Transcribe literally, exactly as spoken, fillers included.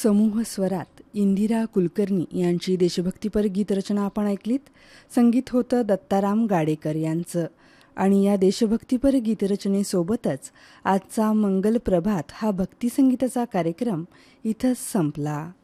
समूह स्वरात इंदिरा कुलकर्णी यांची देशभक्तीपर गीतरचना आपण ऐकलीत. संगीत होतं दत्ताराम गाडेकर यांचं. आणि या देशभक्तीपर गीतरचनेसोबतच आजचा मंगल प्रभात हा भक्तिसंगीताचा कार्यक्रम इथंच संपला.